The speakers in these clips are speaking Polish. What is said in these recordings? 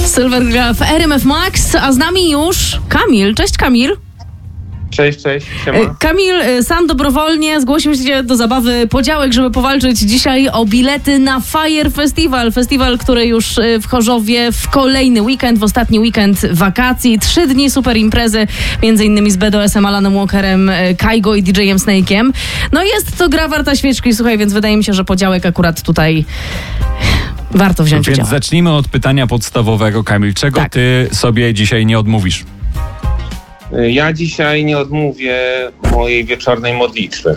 Sylwer gra w RMF Max, a z nami już Kamil. Cześć Kamil. Cześć, siema. Kamil sam dobrowolnie zgłosił się do zabawy Podziałek, żeby powalczyć dzisiaj o bilety na Fire Festival. Festiwal, który już w Chorzowie w kolejny weekend, w ostatni weekend wakacji. 3 dni super imprezy, między innymi z BDS-em, Alanem Walkerem, Kaigo i DJ-em Snake'iem. No jest to gra warta świeczki, słuchaj, więc wydaje mi się, że Podziałek akurat tutaj warto wziąć udział. Więc zacznijmy od pytania podstawowego, Kamil. Czego ty sobie dzisiaj nie odmówisz? Ja dzisiaj nie odmówię mojej wieczornej modlitwy.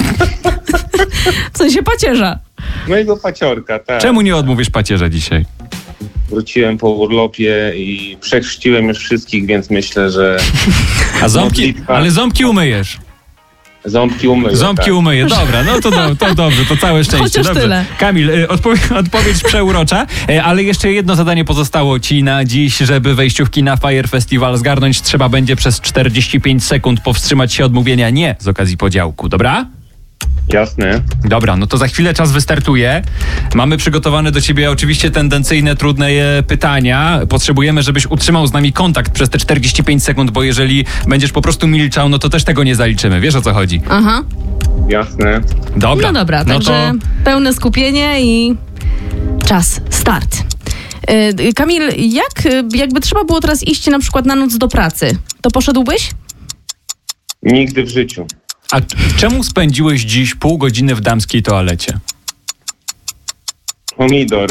W sensie pacierza. Mojego paciorka, tak. Czemu nie odmówisz pacierza dzisiaj? Wróciłem po urlopie i przechrzciłem już wszystkich, więc myślę, że... A ząbki? Ale ząbki umyjesz. Ząbki umyję. Ząbki umyję, dobra, no to dobrze, to całe szczęście. Chociaż dobrze. tyle. Kamil, odpowiedź przeurocza, ale jeszcze jedno zadanie pozostało ci na dziś, żeby wejściówki na Fire Festival zgarnąć. Trzeba będzie przez 45 sekund powstrzymać się od mówienia nie z okazji podziałku, dobra? Jasne. Dobra, no to za chwilę czas wystartuje. Mamy przygotowane do ciebie oczywiście tendencyjne, trudne pytania. Potrzebujemy, żebyś utrzymał z nami kontakt przez te 45 sekund, bo jeżeli będziesz po prostu milczał, no to też tego nie zaliczymy. Wiesz, o co chodzi? Aha. Jasne. Dobra. No dobra, no także pełne skupienie i czas, start. Kamil, jakby trzeba było teraz iść na przykład na noc do pracy, to poszedłbyś? Nigdy w życiu. A czemu spędziłeś dziś pół godziny w damskiej toalecie? Pomidor.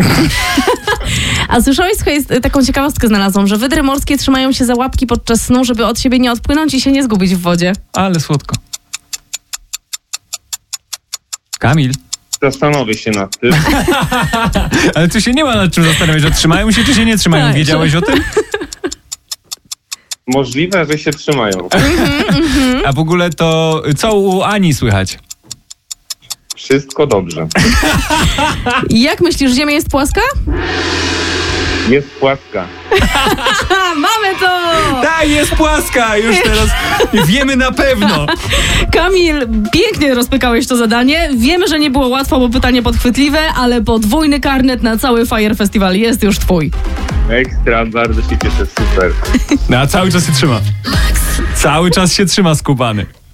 A słyszałeś, słuchaj, taką ciekawostkę znalazłam, że wydry morskie trzymają się za łapki podczas snu, żeby od siebie nie odpłynąć i się nie zgubić w wodzie. Ale słodko. Kamil. Zastanowię się nad tym. Ale tu się nie ma nad czym zastanawiać, że trzymają się czy się nie trzymają. Tak, Wiedziałeś o tym? Możliwe, że się trzymają. A w ogóle to co u Ani słychać? Wszystko dobrze. Jak myślisz, Ziemia jest płaska? Jest płaska. Mamy to! Tak, jest płaska! Już teraz wiemy na pewno. Kamil, pięknie rozpykałeś to zadanie. Wiemy, że nie było łatwo, bo pytanie podchwytliwe, ale podwójny karnet na cały Fire Festival jest już twój. Ekstra, bardzo się cieszę, super. No a cały czas się trzyma. Cały czas się trzyma skubany.